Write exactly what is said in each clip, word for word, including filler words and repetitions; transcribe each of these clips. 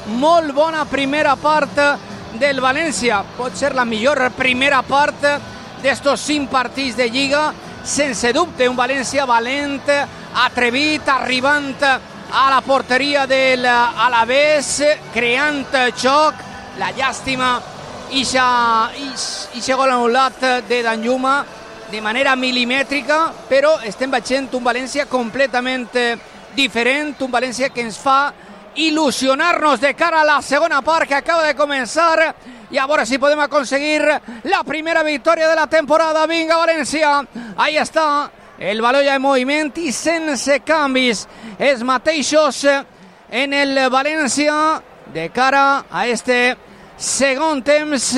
molt bona primera part del València. Pot ser la millor primera part d'estos cinc partits de Lliga, sense dubte. Un València valent, atrevit, arribant a la porteria de l'Alavés, creant xoc. La llàstima, ixe gol anul·lat de Danjuma de manera milimètrica, però estem veient un València completament diferent, un València que ens fa il·lusionar-nos de cara a la segona part que acaba de començar, i a veure si podem aconseguir la primera victòria de la temporada. Vinga, València, ahí està, el baló ja en moviment i sense canvis, els mateixos en el València de cara a este segon temps,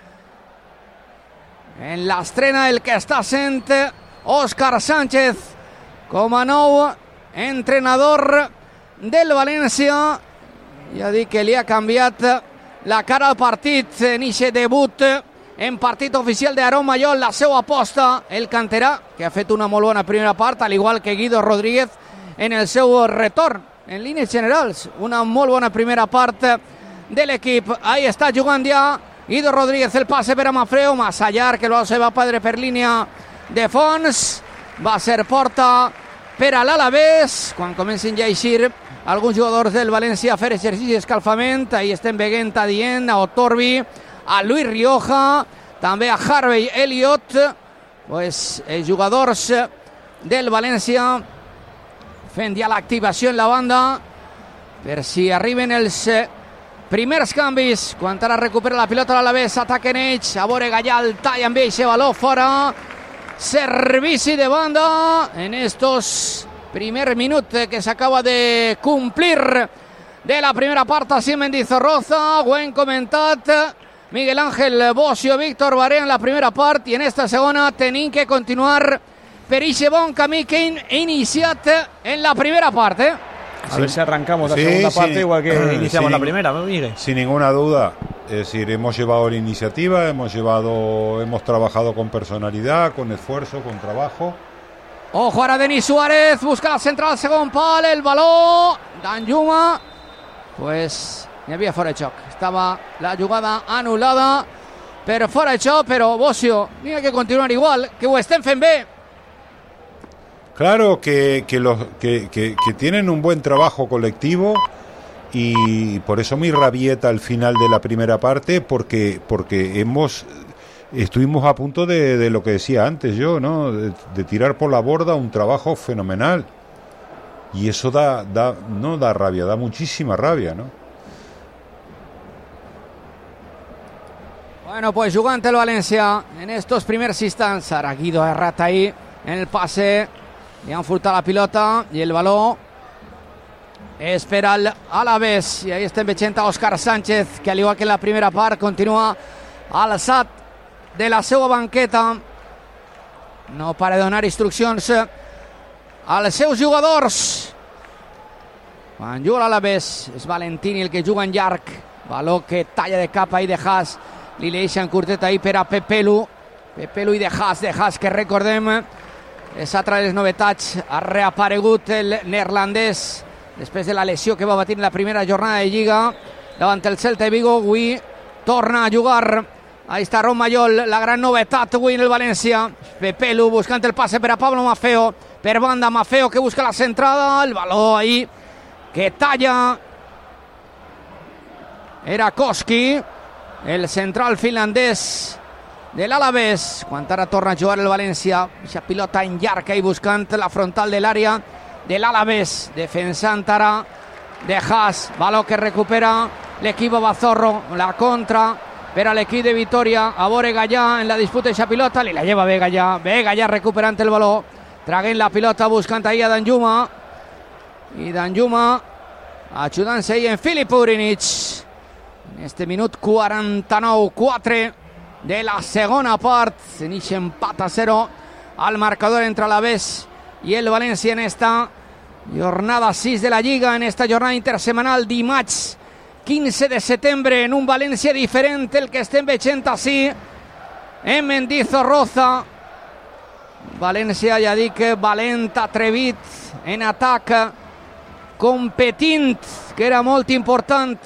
en l'estrena del que està sent Òscar Sánchez com a nou entrenador del València. Ja dic que li ha canviat la cara al partit en aquest debut en partit oficial d'Aaron Mayol, la seva aposta, el canterà, que ha fet una molt bona primera part, al igual que Guido Rodríguez en el seu retorn. En línies generals, una molt bona primera part de l'equip. Ahí està jugant ja Guido Rodríguez, el passe per a Mafreu, massa llarg, que se va perdre per línia de fons, va ser porta per a l'Alavés. Quan comencin ja a eixir alguns jugadors del València a fer exercici d'escalfament, ahí estem veient a Dient, a Otorbi, a Luis Rioja, també a Harvey Elliott, pues, els jugadors del València fent ja l'activació en la banda per si arriben els primers canvis. Quan ara recupera la pilota a l'Alavés, ataquen ells, a veure Gallà el tall amb eixe baló fora, servici de banda en estos primer minut que s'acaba de complir de la primera part. Així Mendizorroza, ho hem comentat, Miguel Ángel Bocio, Víctor Barea en la primera part, i en esta segona tenim que continuar per ixe bon camí que hem iniciat en la primera part, eh? A sí. ver si arrancamos la sí, segunda parte sí, igual que eh, iniciamos la primera, Miguel. Sin ninguna duda. Es decir, hemos llevado la iniciativa, hemos llevado, hemos trabajado con personalidad, con esfuerzo, con trabajo. Ojo ara Denis Suárez, busca la central al segon pal, el baló, Danjuma, pues hi havia fora de xoc. Estava la jugada anul·lada per fora de xoc, però Bocio, n'hi ha que continuar igual, que ho estem fent bé. Claro que, que, los, que, que, que tienen un buen trabajo colectivo, y por eso mi rabieta al final de la primera parte, porque, porque hemos estuvimos a punto de, de lo que decía antes yo, ¿no? De, de tirar por la borda un trabajo fenomenal, y eso da, da no da rabia, da muchísima rabia, ¿no? Bueno, pues jugant el València en estos primers instants. Ara Guido ha errat ahí en el passe, li han furtat la pilota i el baló és per al Alavés, i ahí estem veient a Òscar Sánchez, que al igual que en la primera part continua alçat de la seva banqueta, no para de donar instruccions als seus jugadors. Quan juga l'Alavés és Valentini el que juga en llarg, baló que talla de cap ahí de Haas, li deixen curtet ahí per a Pepelu, Pepelu i de Haas, de Haas que recordem és altra de les novetats, ha reaparegut el neerlandès després de la lesió que va patir en la primera jornada de Lliga davant el Celta de Vigo. Avui torna a jugar. Ahí està Aaron Mayol, la gran novetat avui en el València. Pepelu buscant el passe per a Pablo Maffeo, per banda Maffeo que busca la centrada, el baló ahí que talla era Koski, el central finlandès de l'Alavés. Quan ara torna a jugar el València, aquesta pilota en llarg ahí buscant la frontal de l'àrea de l'Alavés, defensant ara de Haas, baló que recupera l'equip Bazorro, la contra per a l'equip de Vitoria, a veure Gallà en la disputa d'aquesta pilota, li la lleva bé Gallà, bé Gallà recuperant el baló, traguent la pilota, buscant ahí a Danjuma, i Danjuma ajudant-se ahí en Filip Urinic, en este minut quaranta-nou quatre de la segona part, en aquest empat a zero al marcador entre l'Alavés i el València en esta jornada sis de la Lliga, en esta jornada intersemanal, dimarts quinze de setembre, en un València diferent el que estem veient així en Mendizorroza. València, ja dic, valent, atrevit en atac, competint, que era molt important